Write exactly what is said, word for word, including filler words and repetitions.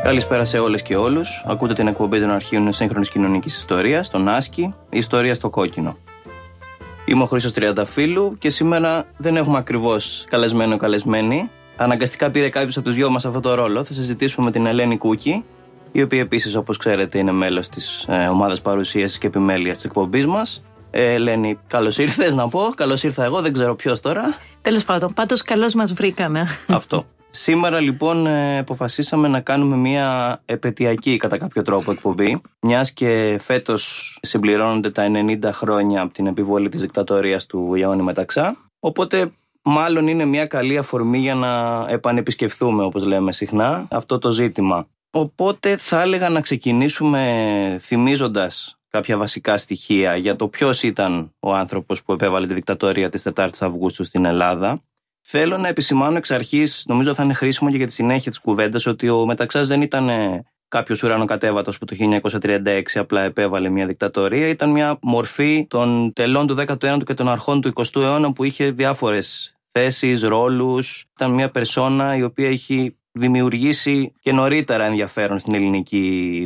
Καλησπέρα σε όλες και όλους. Ακούτε την εκπομπή των αρχείων σύγχρονης κοινωνικής ιστορίας, τον Άσκη, η ιστορία στο κόκκινο. Είμαι ο Χρήστος Τριανταφύλου και σήμερα δεν έχουμε ακριβώς καλεσμένο καλεσμένη. Αναγκαστικά πήρε κάποιος από τους δυο μας αυτό το ρόλο. Θα συζητήσουμε με την Ελένη Κούκη, η οποία επίσης, όπως ξέρετε, είναι μέλος της ε, ομάδας παρουσίασης και επιμέλειας της εκπομπής μας. Ε, Ελένη, καλώς ήρθες να πω. Καλώς ήρθα εγώ, δεν ξέρω ποιος τώρα. Τέλος πάντων, πάντως καλώς μας βρήκανε. Αυτό. Σήμερα λοιπόν ε, αποφασίσαμε να κάνουμε μια επετειακή κατά κάποιο τρόπο εκπομπή, μιας και φέτος συμπληρώνονται τα ενενήντα χρόνια από την επιβολή της δικτατορίας του Ιαώνη Μεταξά. Οπότε μάλλον είναι μια καλή αφορμή για να επανεπισκεφθούμε, όπως λέμε συχνά, αυτό το ζήτημα. Οπότε θα έλεγα να ξεκινήσουμε θυμίζοντας κάποια βασικά στοιχεία για το ποιος ήταν ο άνθρωπος που επέβαλε τη δικτατορία της τετάρτης Αυγούστου στην Ελλάδα. Θέλω να επισημάνω εξ αρχής, νομίζω θα είναι χρήσιμο και για τη συνέχεια της κουβέντας, ότι ο Μεταξάς δεν ήταν κάποιος ουρανοκατέβατος που το χίλια εννιακόσια τριάντα έξι απλά επέβαλε μια δικτατορία. Ήταν μια μορφή των τελών του δέκατου ένατου και των αρχών του εικοστού αιώνα που είχε διάφορες θέσεις, ρόλους. Ήταν μια περσόνα η οποία έχει δημιουργήσει και νωρίτερα ενδιαφέρον στην ελληνική